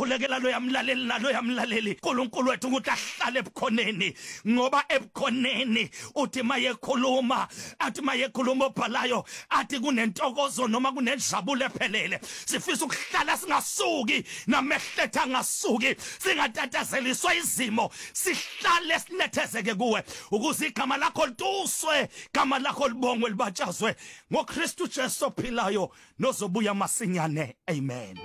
ngiyakhulekela lo yamlaleli nalo yamlaleli uNkulunkulu wethu ukuthi ahlale ebukhoneni ngoba ebukhoneni uthi mayekhuluma athi mayekhuluma obhalayo athi kunentokozo noma kunenjabulo ephelele sifisa ukuhlala singasuki namehletha ngasuki singatatazeliswa izimo sihlale sinethezeke kuwe ukuze igama lakho lituswe igama lakho libongwe libatshazwe ngoKristu Jesu ophilayo nozobuya masinyane amen.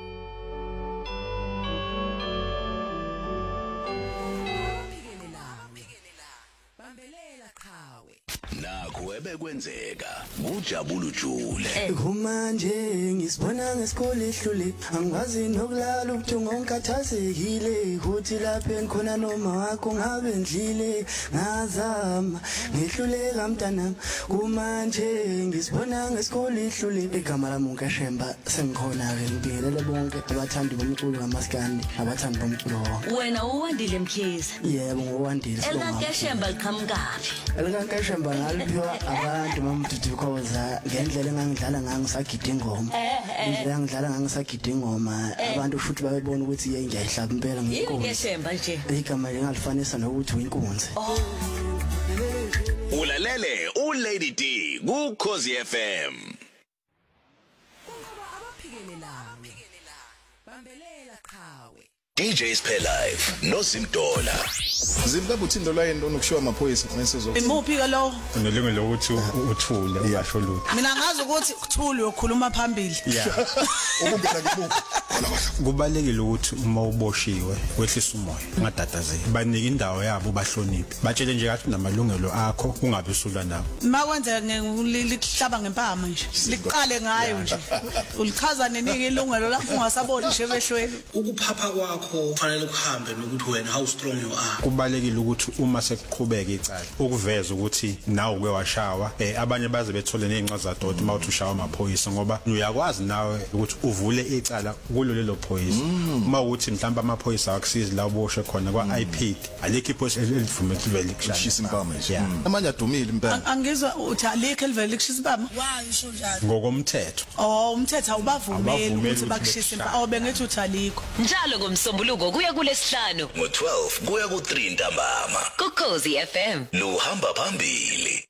Nakho ebekwenzeka kujabula Jule kumanje ngisibona ngesikole ehlule angazi nokulala ubuthongo ngikhathazekile uthi lapha enkhona noma wakho ngabe ndlile ngazama ngihluleka mntanami kumanje ngisibona ngesikole ehlule igama lami uNkashemba sengikhona ke ngibingelele bonke abathandi bomculo ngamaskandi abathandi bomculo wena uwandile Mkhize yebo ngowandile eLankashemba liqhamukapi eLankashemba ngaliphiwa abantu mamdudukhoza ngendlela engangidlala ngayo ngisagida ingoma indlela engidlala ngayo ngisagida ingoma abantu futhi babebona ukuthi yeye ngiyayihlaba impela nginkulu Nkashemba nje igama lingalifanisa nokuthi uyinkunzi ulalele uLady D kuKhosi FM bambelela qhawe DJs Play Live no Zimdola Zimbabwe uthindo lwayeni onokushiwa amaphoyisa mesezo Imuphi ke lo unelungelo lokuthi uthule uyasho lutho mina ngazi ukuthi uthule uyokhuluma phambili ukungena kibuku kubalekile ukuthi uma uboshiwe wehlisa umoya ungadatazeli banike indawo yabo bahloniphe batshele nje kathi namalungelo akho ungabe usulwa nabo makwenzeka ngelihlaba ngempama nje liqale ngayo nje ulichaza nenike ilungelo lakho ungasaboni nje behlweni ukuphapha kwakho kufanele kuhambe nokuthi wena how strong you are kubalekile ukuthi uma sekuqhubeka icala ukuveza ukuthi nawe uke washawa abanye baze bethole nezincwadi zadoti uma uthi ushawa amaphoyisa ngoba uyakwazi nawe ukuthi uvule icala kulo lelo phoyisa uma uthi mhlawumbe amaphoyisa akusizi la uboshe khona kwa IP alikho iphoyisa elivumela ukuvela kushisa impama nje amanye adumile impela angizwa uthi alikho elivela kushisa impama washo njalo ngokomthetho umthetho awubavumeli ukuthi bakushisa impama bengithi uthi alikho njalo ngomsombuluko kuya kulesihlanu ngo12 kuya ku3 ntambama kuKhosi FM luhamba phambili.